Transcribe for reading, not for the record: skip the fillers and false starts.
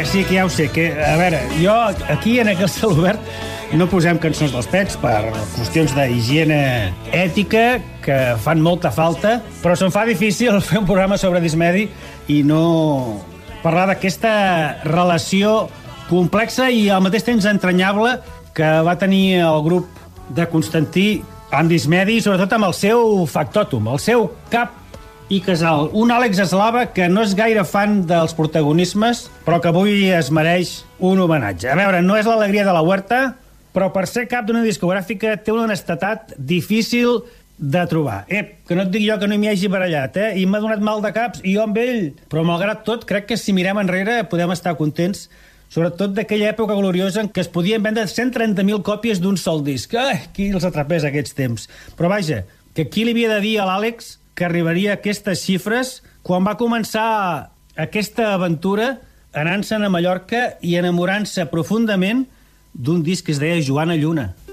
sí, que ja ho sé. Que, a veure, jo aquí en aquest celobert no posem cançons dels Pets per qüestions d'higiene ètica que fan molta falta, però se'm fa difícil fer un programa sobre Discmedi i no parlar d'aquesta relació complexa i al mateix temps entranyable que va tenir el grup de Constantí amb Discmedi, sobretot amb el seu factòtum, el seu cap i casal. Un Àlex Eslava que no és gaire fan dels protagonismes, però que avui es mereix un homenatge. A veure, no és l'alegria de la Huerta, però per ser cap d'una discogràfica té una honestedat difícil de trobar. Que no et dic jo que no m'hi hagi barallat, i m'ha donat mal de caps, i jo amb ell. Però malgrat tot, crec que si mirem enrere podem estar contents, sobretot d'aquella època gloriosa en què es podien vendre 130.000 còpies d'un sol disc. Qui els atrapés aquests temps? Però vaja, que qui li havia de dir a l'Àlex que arribaria a aquestes xifres quan va començar aquesta aventura anant-se'n a Mallorca i enamorant-se profundament d'un disc que es deia Joana Lluna.